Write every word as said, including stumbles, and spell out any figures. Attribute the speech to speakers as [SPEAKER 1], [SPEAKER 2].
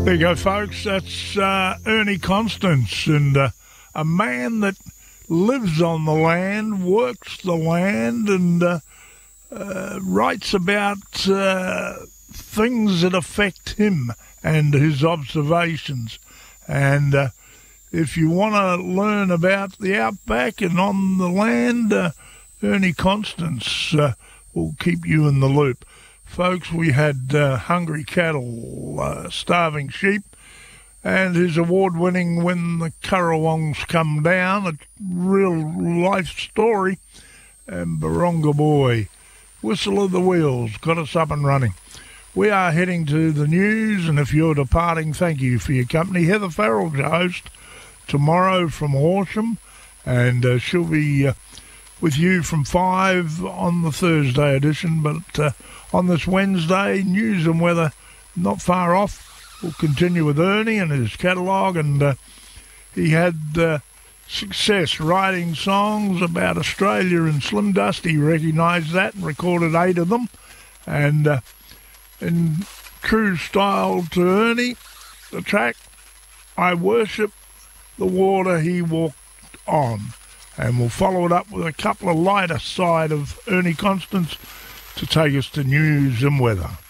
[SPEAKER 1] There you go, folks. That's uh, Ernie Constance, and uh, a man that lives on the land, works the land, and uh, uh, writes about uh, things that affect him and his observations. And uh, if you want to learn about the outback and on the land, uh, Ernie Constance uh, will keep you in the loop. Folks, we had uh, hungry cattle, uh, starving sheep, and his award-winning When the Currawongs Come Down, a real-life story, and Baronga Boy, Whistle of the Wheels, got us up and running. We are heading to the news, and if you're departing, thank you for your company. Heather Farrell's your host tomorrow from Horsham, and uh, she'll be uh, with you from five on the Thursday edition, but uh, on this Wednesday, news and weather not far off. We'll continue with Ernie and his catalogue, and uh, he had uh, success writing songs about Australia and Slim Dusty recognised that and recorded eight of them. And uh, in true style to Ernie, the track, I Worship the Water He Walked On. And we'll follow it up with a couple of lighter side of Ernie Constance to take us to news and weather.